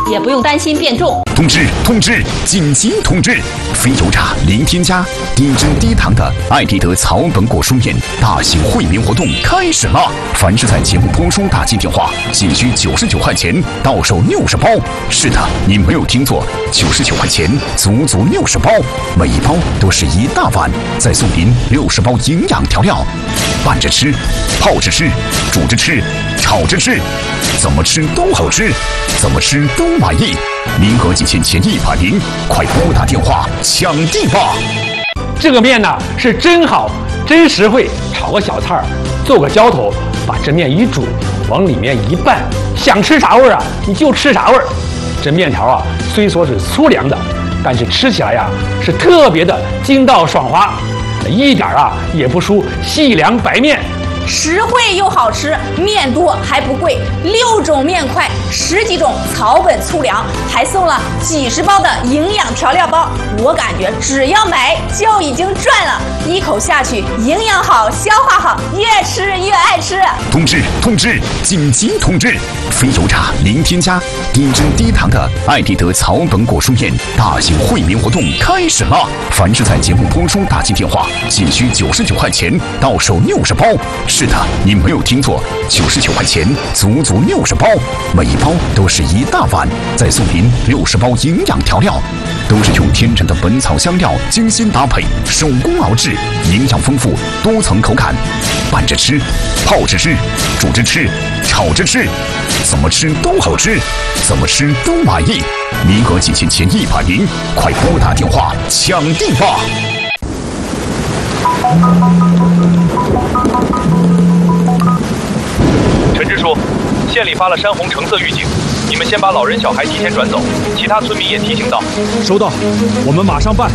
也不用担心变重。 通知！紧急通知！非油炸零添加、低脂低糖的艾迪德草本果蔬面大型惠民活动开始了！凡是在节目播出打进电话，仅需99块钱到手60包。是的，你没有听错，99块钱足足60包，每一包都是一大碗，再送您60包营养调料，拌着吃、泡着吃、煮着吃、炒着吃，怎么吃都好吃，怎么吃都满意。名额仅限前100名，快拨打电话抢地吧！ 这个面呢是真好，真实惠，炒个小菜儿，做个浇头，把这面一煮，往里面一拌，想吃啥味儿啊你就吃啥味儿。这面条啊虽说是粗粮的，但是吃起来呀是特别的筋道爽滑，一点啊也不输细粮白面。 实惠又好吃，面多还不贵，6种面块，10几种草本粗粮，还送了几十包的营养调料包。我感觉只要买就已经赚了，一口下去，营养好，消化好，越吃越爱吃。 通知！紧急通知！非油炸零添加、低脂低糖的艾迪德草本果蔬面大型惠民活动开始了！凡是在节目播出打进电话，仅需99块钱到手60包。是的，你没有听错，99块钱足足60包，每一包都是一大碗，再送您60包营养调料，都是用天然的本草香料精心搭配，手工熬制，营养丰富，多层口感，拌着吃、泡着吃、煮着吃、炒着吃，怎么吃都好吃，怎么吃都满意。名额仅限前100名，快拨打电话抢地吧！ 陈支书，县里发了山洪橙色预警，你们先把老人小孩提前转走，其他村民也提醒到。 收到，我们马上办。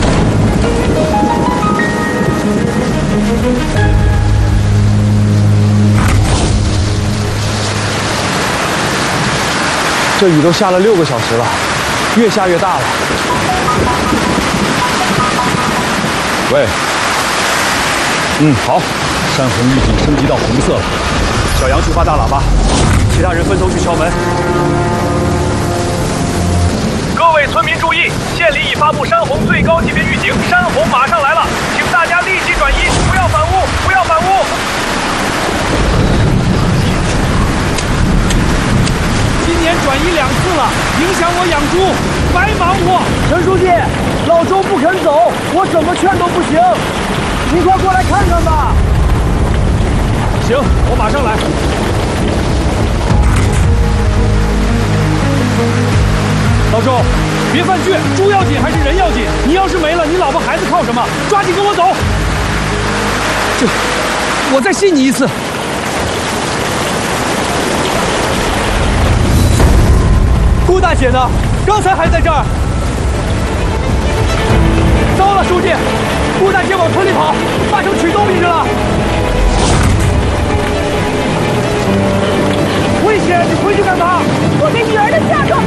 这雨都下了6个小时了，越下越大了。 喂，好，山洪预警升级到红色了。 小杨去发大喇叭，其他人分头去敲门。 各位村民注意，县里已发布山洪最高级别预警，山洪马上来了，请大家立即转移，不要反屋，不要反屋。 今年转移2次了，影响我养猪，白忙活。 陈书记，老周不肯走，我怎么劝都不行，你快过来看看吧。 行，我马上来。老周，别犯倔，猪要紧还是人要紧？你要是没了，你老婆孩子靠什么？抓紧跟我走。我再信你一次。 顾大姐呢？刚才还在这儿。糟了，书记，顾大姐往村里跑，八成取东西去了。危险！你回去干嘛？ 我给女儿的嫁妆。